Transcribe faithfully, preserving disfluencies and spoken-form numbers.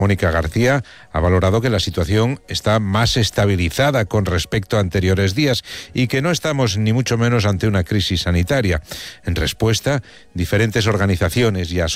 Mónica García ha valorado que la situación está más estabilizada con respecto a anteriores días y que no estamos ni mucho menos ante una crisis sanitaria. En respuesta, diferentes organizaciones y asociaciones